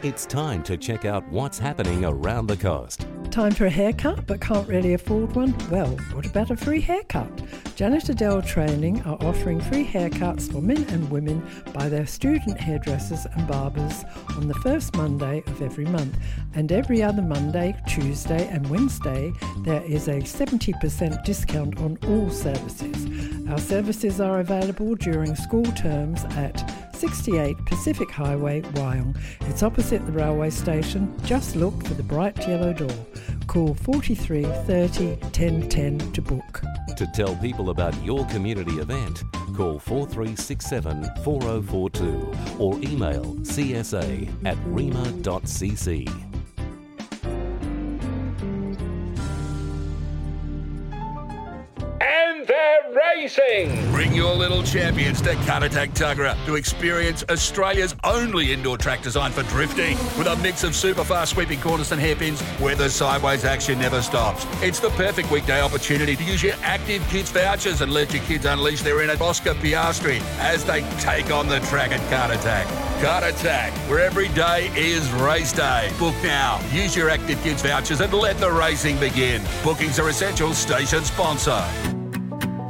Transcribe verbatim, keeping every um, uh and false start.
It's time to check out what's happening around the coast. Time for a haircut but can't really afford one? Well, what about a free haircut? Janet Adele Training are offering free haircuts for men and women by their student hairdressers and barbers on the first Monday of every month. And every other Monday, Tuesday and Wednesday, there is a seventy percent discount on all services. Our services are available during school terms at sixty-eight Pacific Highway, Wyong. It's opposite the railway station. Just look for the bright yellow door. Call forty-three thirty ten ten to book. To tell people about your community event, call four three six seven four oh four two or email c s a at rema dot c c. And they're racing! Bring your little champions to Karatak Tuggerah to experience Australia's only indoor track designed for drifting. With a mix of super fast sweeping corners and hairpins where the sideways action never stops. It's the perfect weekday opportunity to use your Active Kids vouchers and let your kids unleash their inner Oscar Piastri as they take on the track at Karatak. Karatak, where every day is race day. Book now. Use your Active Kids vouchers and let the racing begin. Bookings are essential. Station sponsor.